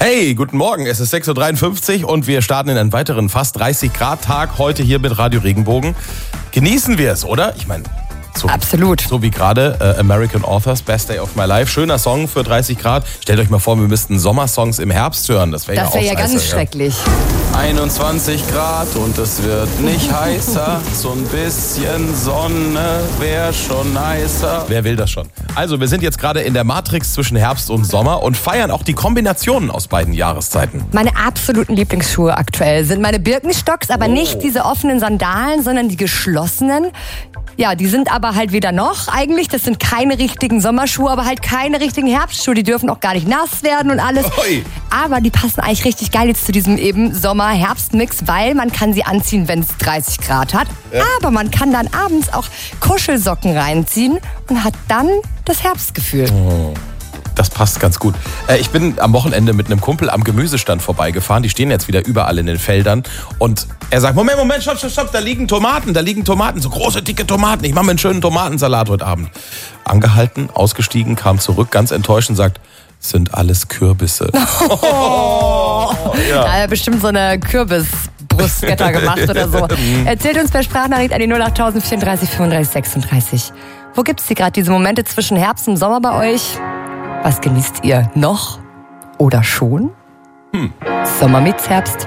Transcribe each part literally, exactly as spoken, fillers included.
Hey, guten Morgen, es ist sechs Uhr dreiundfünfzig und wir starten in einen weiteren fast dreißig Grad Tag heute hier mit Radio Regenbogen. Genießen wir es, oder? Ich meine, so, absolut. So wie gerade äh, American Authors, Best Day of My Life. Schöner Song für dreißig Grad. Stellt euch mal vor, wir müssten Sommersongs im Herbst hören. Das wäre ja auch Das wäre ja scheiße, ganz schrecklich. einundzwanzig Grad und es wird nicht heißer. So ein bisschen Sonne wäre schon nicer. Wer will das schon? Also, wir sind jetzt gerade in der Matrix zwischen Herbst und Sommer und feiern auch die Kombinationen aus beiden Jahreszeiten. Meine absoluten Lieblingsschuhe aktuell sind meine Birkenstocks, aber Oh. nicht diese offenen Sandalen, sondern die geschlossenen. Ja, die sind aber halt weder noch eigentlich. Das sind keine richtigen Sommerschuhe, aber halt keine richtigen Herbstschuhe. Die dürfen auch gar nicht nass werden und alles. Ui. Aber die passen eigentlich richtig geil jetzt zu diesem eben Sommer-Herbst-Mix, weil man kann sie anziehen, wenn es dreißig Grad hat. Ja. Aber man kann dann abends auch Kuschelsocken reinziehen und hat dann das Herbstgefühl. Oh. Das passt ganz gut. Äh, ich bin am Wochenende mit einem Kumpel am Gemüsestand vorbeigefahren. Die stehen jetzt wieder überall in den Feldern. Und er sagt, Moment, Moment, stopp, stopp, stopp, da liegen Tomaten, da liegen Tomaten, so große, dicke Tomaten. Ich mache mir einen schönen Tomatensalat heute Abend. Angehalten, ausgestiegen, kam zurück, ganz enttäuscht und sagt, sind alles Kürbisse. Oh. Ja. Da hat er bestimmt so eine Kürbisbrustgetter gemacht oder so. Erzählt uns per Sprachnachricht an die null acht vierunddreißig fünfunddreißig sechsunddreißig. Wo gibt's hier gerade diese Momente zwischen Herbst und Sommer bei euch? Was genießt ihr noch oder schon? Hm. Sommer meets Herbst.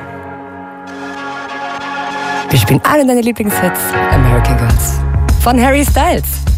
Wir spielen alle deine Lieblingshits. American Girls von Harry Styles.